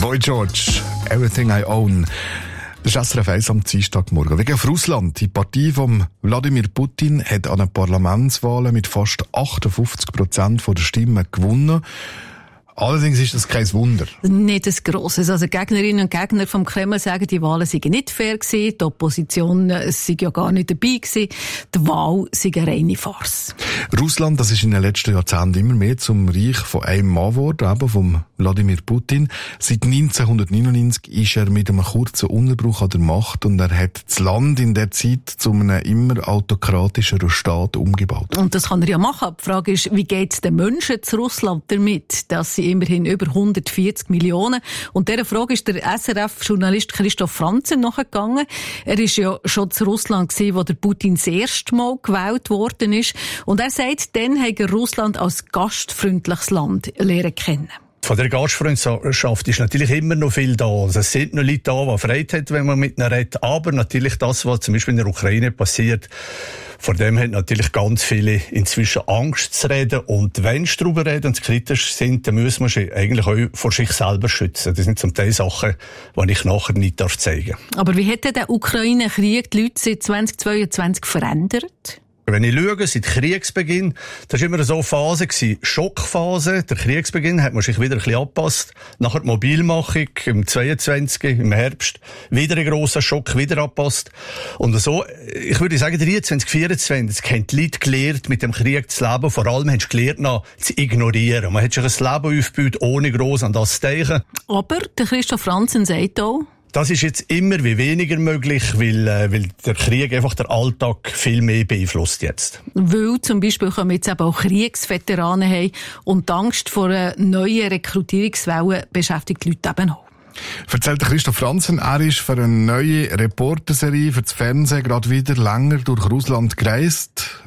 Boy George, Everything I Own. Das ist SRF 1 am Dienstagmorgen. Wegen auf Russland. Die Partei von Wladimir Putin hat an den Parlamentswahlen mit fast 58% der Stimmen gewonnen. Allerdings ist das kein Wunder. Nicht ein grosses. Also Gegnerinnen und Gegner vom Kreml sagen, die Wahlen seien nicht fair gewesen, die Opposition sei ja gar nicht dabei gewesen, die Wahl sei eine reine Farce. Russland, das ist in den letzten Jahrzehnten immer mehr zum Reich von einem Mann geworden, eben vom Wladimir Putin. Seit 1999 ist er mit einem kurzen Unterbruch an der Macht und er hat das Land in der Zeit zu einem immer autokratischeren Staat umgebaut. Und das kann er ja machen. Die Frage ist, wie geht es den Menschen zu Russland damit, dass sie immerhin über 140 Millionen. Und dieser Frage ist der SRF-Journalist Christoph Franzen nachgegangen. Er ist ja schon zu Russland gewesen, wo der Putin das erste Mal gewählt worden ist. Und er sagt, dann hat er Russland als gastfreundliches Land lernen kennen. Von der Gastfreundschaft ist natürlich immer noch viel da. Also es sind noch Leute da, die Freude haben, wenn man mit ihnen redet. Aber natürlich das, was zum Beispiel in der Ukraine passiert, vor dem haben natürlich ganz viele inzwischen Angst zu reden. Und wenn sie darüber reden und kritisch sind, dann müssen wir sie eigentlich auch vor sich selber schützen. Das sind zum Teil Sachen, die ich nachher nicht zeigen darf. Aber wie hat denn der Ukraine-Krieg die Leute seit 2022 verändert? Wenn ich schaue, seit Kriegsbeginn, das war immer so eine Phase, Schockphase. Der Kriegsbeginn hat man sich wieder ein bisschen angepasst. Nachher die Mobilmachung im 22, im Herbst, wieder ein grosser Schock, wieder angepasst. Und so, ich würde sagen, 23, 24, haben die Leute gelernt, mit dem Krieg zu leben. Vor allem haben sie gelernt, zu ignorieren. Man hat sich ein Leben aufgebaut, ohne gross an das zu denken. Aber der Christoph Franzen sagt auch, das ist jetzt immer wie weniger möglich, weil der Krieg einfach den Alltag viel mehr beeinflusst jetzt. Weil zum Beispiel kommen jetzt eben auch Kriegsveteranen haben und die Angst vor einer neuen Rekrutierungswelle beschäftigt die Leute eben auch. Erzählt Christoph Franzen, er ist für eine neue Reporterserie für das Fernsehen gerade wieder länger durch Russland gereist.